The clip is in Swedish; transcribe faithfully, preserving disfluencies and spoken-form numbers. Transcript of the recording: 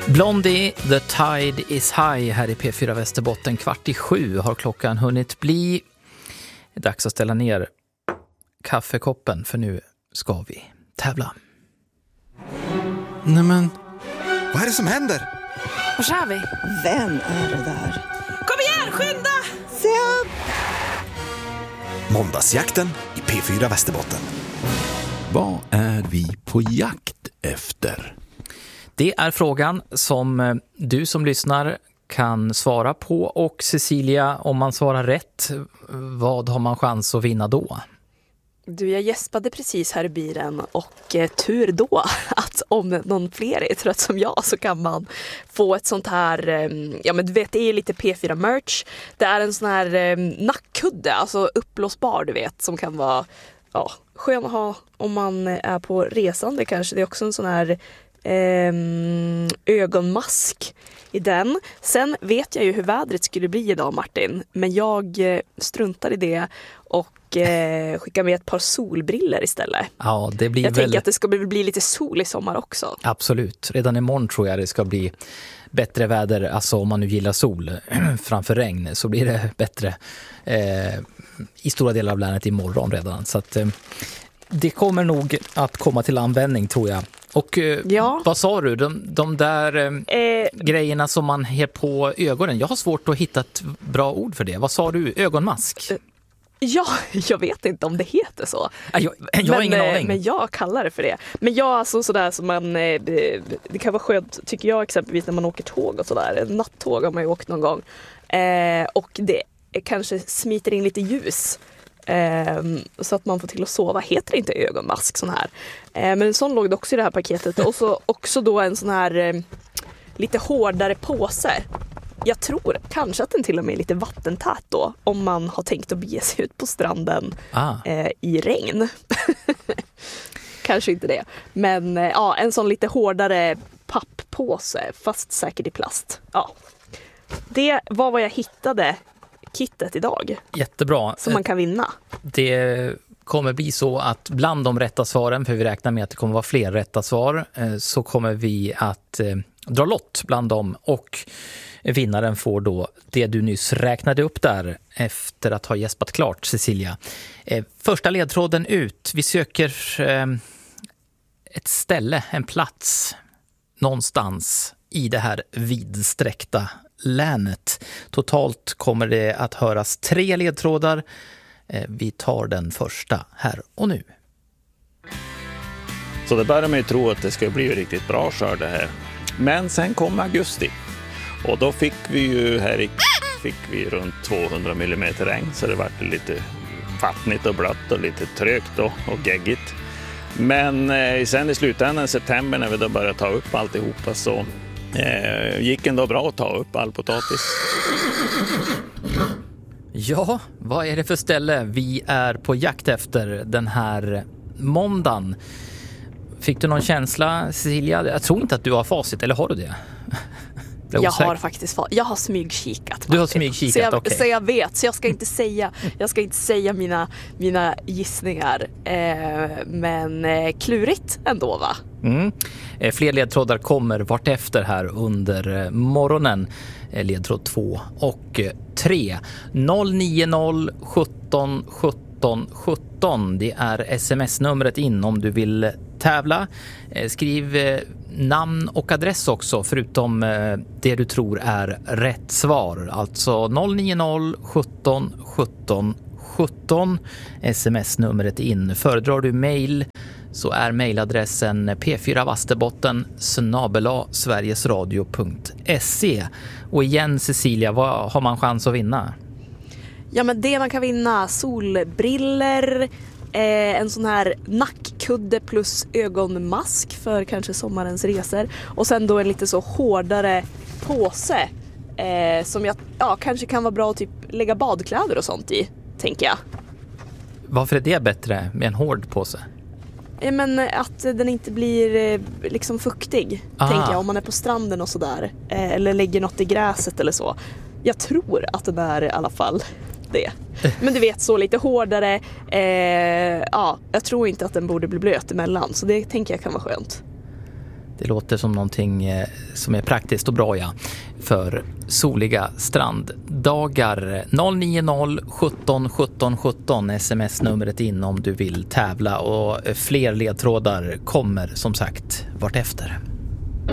Blondie, The Tide is High här i P fyra Västerbotten. Kvart i sju har klockan hunnit bli. Det är dags att ställa ner kaffekoppen för nu ska vi tävla. Nej men, vad är det som händer? Var är vi? Vem är det där? Kom igen, skynda! Se upp! Måndagsjakten i P fyra Västerbotten. Vad är vi på jakt efter? Det är frågan som du som lyssnar kan svara på. Och Cecilia, om man svarar rätt, vad har man chans att vinna då? Du, jag gäspade precis här i bilen och eh, tur då att om någon fler är trött som jag så kan man få ett sånt här, eh, ja men du vet det är lite P fyra merch. Det är en sån här eh, nackkudde, alltså uppblåsbar du vet, som kan vara ja, skön att ha om man är på resande kanske. Det är också en sån här eh, ögonmask i den. Sen vet jag ju hur vädret skulle bli idag, Martin, men jag eh, struntar i det och eh, skickar med ett par solbriller istället. Ja, det blir jag väl... tänker att det ska bli, bli lite sol i sommar också. Absolut. Redan imorgon tror jag det ska bli bättre väder. Alltså om man nu gillar sol framför regn så blir det bättre eh, i stora delar av länet imorgon redan. Så att eh, det kommer nog att komma till användning tror jag. Och eh, ja. Vad sa du? De, de där eh, eh, grejerna som man har på ögonen. Jag har svårt att hitta ett bra ord för det. Vad sa du? Ögonmask? Eh. Ja, jag vet inte om det heter så. Jag, jag har men, ingen aning. Men jag kallar det för det. Men jag alltså sådär som man, det, det kan vara skönt tycker jag exempelvis när man åker tåg och sådär. Nattåg har man ju åkt någon gång. Eh, och det kanske smiter in lite ljus. Eh, så att man får till att sova. Heter det inte ögonmask sån här? Eh, men en sån låg det också i det här paketet. Och så också då en sån här eh, lite hårdare påse. Jag tror kanske att den till och med är lite vattentät då om man har tänkt att bege sig ut på stranden ah. eh, i regn. Kanske inte det. Men eh, ja, en sån lite hårdare papppåse fast säkert i plast. Ja. Det var vad jag hittade kittet idag. Jättebra. Som man kan vinna. Det kommer bli så att bland de rätta svaren, för vi räknar med att det kommer vara fler rätta svar, eh, så kommer vi att eh, dra lott bland dem och vinnaren får då det du nyss räknade upp där efter att ha gäspat klart, Cecilia. Eh, första ledtråden ut. Vi söker eh, ett ställe, en plats någonstans i det här vidsträckta länet. Totalt kommer det att höras tre ledtrådar. Eh, vi tar den första här och nu. Så det börjar man ju tro att det ska bli riktigt bra skörd det här. Men sen kom augusti. Och då fick vi ju här i fick vi runt tvåhundra millimeter regn, så det var lite vattnigt och blött och lite trögt och, och geggigt. Men eh, sen i slutändan i september när vi då började ta upp alltihopa så eh, gick det ändå bra att ta upp all potatis. Ja, vad är det för ställe vi är på jakt efter den här måndagen? Fick du någon känsla, Cecilia? Jag tror inte att du har facit, eller har du det? Jag har faktiskt jag har smygkikat. Martin. Du har smygkikat, så jag, okej. Så jag vet, så jag ska inte säga jag ska inte säga mina mina gissningar. Eh, men eh, klurigt ändå va? Mm. Eh, fler ledtrådar kommer vart efter här under eh, morgonen. Eh, ledtråd två och eh, tre. noll nio noll sjutton sjutton sjutton. Det är sms-numret in om du vill tävla. Eh, skriv eh, namn och adress också, förutom eh, det du tror är rätt svar. Alltså noll nio noll sjutton sjutton sjutton. Sms-numret in. Föredrar du mejl så är mejladressen p fyra vasterbotten snabel-a sverigesradio punkt se. Och igen, Cecilia, vad har man chans att vinna? Ja, men det man kan vinna: solbriller, eh, en sån här nackkudde plus ögonmask för kanske sommarens resor. Och sen då en lite så hårdare påse eh, som jag ja, kanske kan vara bra att typ lägga badkläder och sånt i, tänker jag. Varför är det bättre med en hård påse? Eh, men att den inte blir eh, liksom fuktig, Aha. tänker jag, om man är på stranden och sådär. Eh, eller lägger något i gräset eller så. Jag tror att den är i alla fall det. Men du vet, så lite hårdare. Eh, ja, jag tror inte att den borde bli blöt emellan. Så det tänker jag kan vara skönt. Det låter som någonting som är praktiskt och bra, ja, för soliga stranddagar. noll nio noll sjutton sjutton sjutton sms-numret in om du vill tävla, och fler ledtrådar kommer som sagt vartefter.